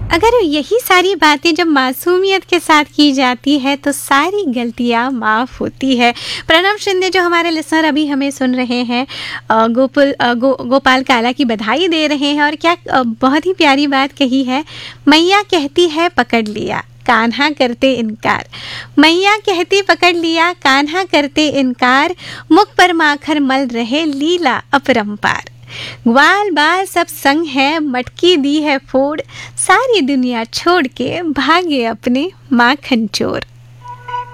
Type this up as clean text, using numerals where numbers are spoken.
अगर यही सारी बातें जब मासूमियत के साथ की जाती है तो सारी गलतियां माफ़ होती है। प्रणव शिंदे जो हमारे लिसनर अभी हमें सुन रहे हैं, गोपाल काला की बधाई दे रहे हैं और क्या बहुत ही प्यारी बात कही है। मैया कहती है पकड़ लिया, कान्हा करते इनकार। मैया कहती पकड़ लिया, कान्हा करते इनकार। मुख पर माखर मल रहे, लीला अपरंपार। ग्वाल बाल सब संग है, मटकी दी है फोड़। सारी दुनिया छोड़ के भागे अपने माखन चोर।